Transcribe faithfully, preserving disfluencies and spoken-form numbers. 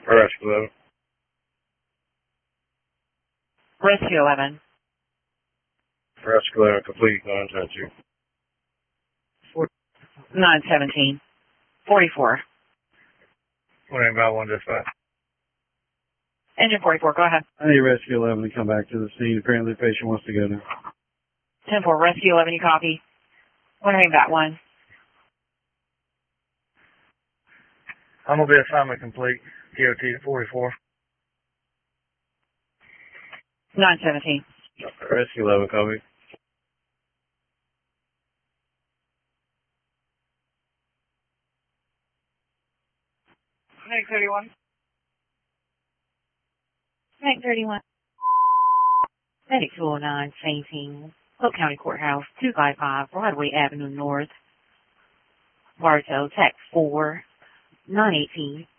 Rescue eleven. Rescue eleven. Rescue eleven, complete nine ten two. nine seventeen. forty-four. What about one dispatch? Engine forty-four, go ahead. I need Rescue eleven to come back to the scene. Apparently the patient wants to go now. ten four, Rescue eleven, you copy. One about one. I'm going to be assignment complete. T O T forty-four. nine seventeen. Rescue eleven, copy. Medic thirty-one. Medic thirty-one. Medic two oh nine, fainting. Polk County Courthouse, two five five, Broadway Avenue North. Bartow, Tech four, nine eighteen.